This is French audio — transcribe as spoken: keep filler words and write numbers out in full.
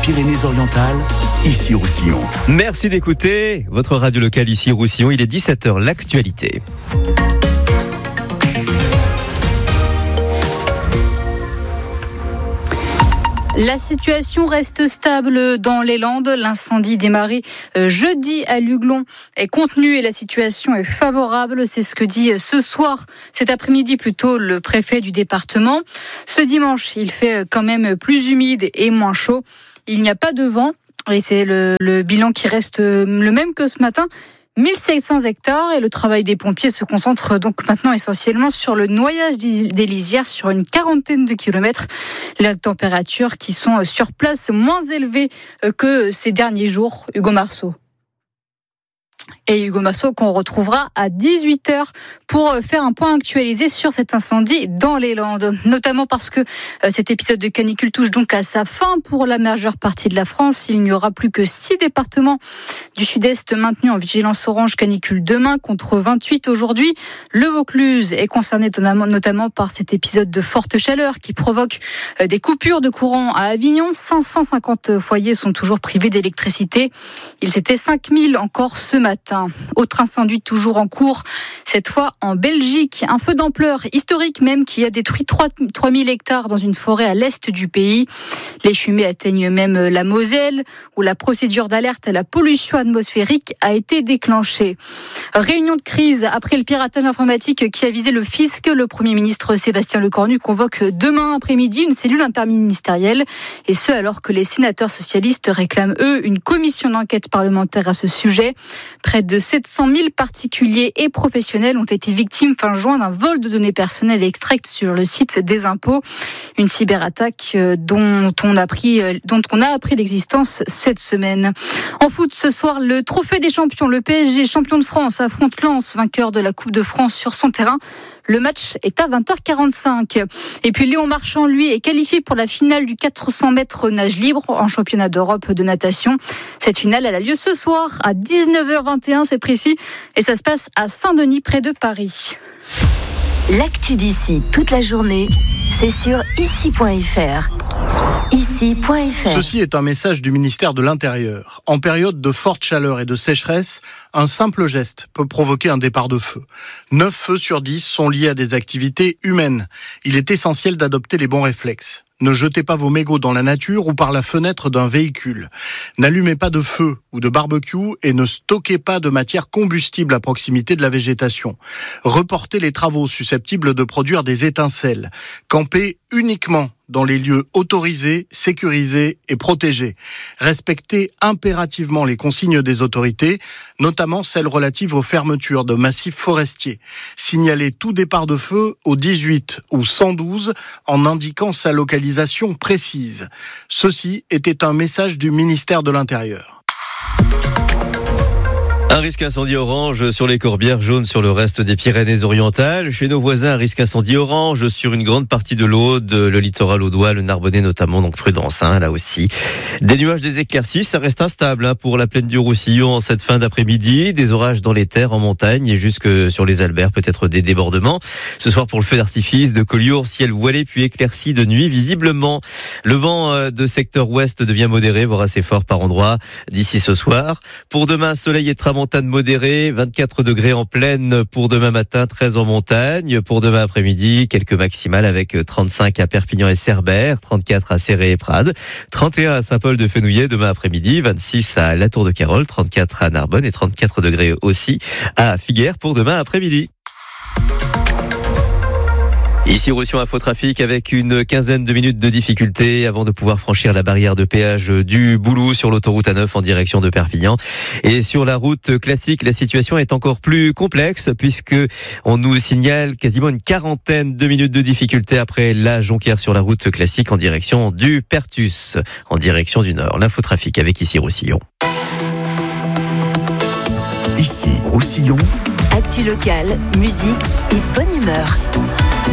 Pyrénées-Orientales, ici Roussillon. Merci d'écouter votre radio locale ici Roussillon. Il est dix-sept heures, l'actualité. La situation reste stable dans les Landes. L'incendie démarré jeudi à Luglon est contenu et la situation est favorable. C'est ce que dit ce soir, cet après-midi plutôt, le préfet du département. Ce dimanche, il fait quand même plus humide et moins chaud. Il n'y a pas de vent et c'est le, le bilan qui reste le même que ce matin. mille sept cents hectares et le travail des pompiers se concentre donc maintenant essentiellement sur le noyage des lisières sur une quarantaine de kilomètres. Les températures qui sont sur place moins élevées que ces derniers jours. Hugo Marceau. Et Hugo Marceau qu'on retrouvera à dix-huit heures pour faire un point actualisé sur cet incendie dans les Landes. Notamment parce que cet épisode de canicule touche donc à sa fin pour la majeure partie de la France. Il n'y aura plus que six départements du sud-est maintenus en vigilance orange canicule demain contre vingt-huit aujourd'hui. Le Vaucluse est concerné notamment par cet épisode de forte chaleur qui provoque des coupures de courant à Avignon. cinq cent cinquante foyers sont toujours privés d'électricité. Ils étaient cinq mille encore ce matin. Autre incendie toujours en cours, cette fois en Belgique. Un feu d'ampleur historique même qui a détruit trois mille hectares dans une forêt à l'est du pays. Les fumées atteignent même la Moselle où la procédure d'alerte à la pollution atmosphérique a été déclenchée. Réunion de crise après le piratage informatique qui a visé le fisc. Le Premier ministre Sébastien Lecornu convoque demain après-midi une cellule interministérielle et ce alors que les sénateurs socialistes réclament eux une commission d'enquête parlementaire à ce sujet. Près de sept cent mille particuliers et professionnels ont été victimes fin juin d'un vol de données personnelles extraites sur le site des impôts. Une cyberattaque dont on a appris, dont on a appris l'existence cette semaine. En foot, ce soir, le trophée des champions. Le P S G, champion de France, affronte Lens, vainqueur de la Coupe de France sur son terrain. Le match est à vingt heures quarante-cinq. Et puis Léon Marchand, lui, est qualifié pour la finale du quatre cents mètres nage libre en championnat d'Europe de natation. Cette finale, elle a lieu ce soir à dix-neuf heures vingt et un, c'est précis. Et ça se passe à Saint-Denis, près de Paris. L'actu d'ici toute la journée, c'est sur ici point f r. ici point f r. Ceci est un message du ministère de l'Intérieur. En période de forte chaleur et de sécheresse, un simple geste peut provoquer un départ de feu. neuf feux sur dix sont liés à des activités humaines. Il est essentiel d'adopter les bons réflexes. Ne jetez pas vos mégots dans la nature ou par la fenêtre d'un véhicule. N'allumez pas de feu ou de barbecue et ne stockez pas de matière combustible à proximité de la végétation. Reportez les travaux susceptibles de produire des étincelles. Campez uniquement dans les lieux autorisés, sécurisés et protégés. Respectez impérativement les consignes des autorités, notamment celles relatives aux fermetures de massifs forestiers. Signalez tout départ de feu au dix-huit ou cent douze en indiquant sa localisation précise. Ceci était un message du ministère de l'Intérieur. Un risque incendie orange sur les Corbières, jaune sur le reste des Pyrénées-Orientales. Chez nos voisins, un risque incendie orange sur une grande partie de l'Aude, le littoral audois, le Narbonnais notamment, donc prudence, hein, là aussi. Des nuages, des éclaircies, ça reste instable hein, pour la plaine du Roussillon en cette fin d'après-midi. Des orages dans les terres, en montagne et jusque sur les Alberts, peut-être des débordements. Ce soir pour le feu d'artifice de Collioure, ciel voilé puis éclairci de nuit visiblement. Le vent de secteur ouest devient modéré, voire assez fort par endroits d'ici ce soir. Pour demain, soleil et tramontane modéré, vingt-quatre degrés en plaine pour demain matin, treize en montagne. Pour demain après-midi, quelques maximales avec trente-cinq à Perpignan et Cerbère, trente-quatre à Céré et Prades, trente et un à Saint-Paul-de-Fenouillet demain après-midi, vingt-six à La Tour-de-Carol, trente-quatre à Narbonne et trente-quatre degrés aussi à Figueres pour demain après-midi. Ici, Roussillon Infotrafic avec une quinzaine de minutes de difficulté avant de pouvoir franchir la barrière de péage du Boulou sur l'autoroute A neuf en direction de Perpignan. Et sur la route classique, la situation est encore plus complexe puisque on nous signale quasiment une quarantaine de minutes de difficulté après la Jonquière sur la route classique en direction du Pertus, en direction du Nord. L'infotrafic avec ici Roussillon. Ici Roussillon. Actu locale, musique et bonne humeur.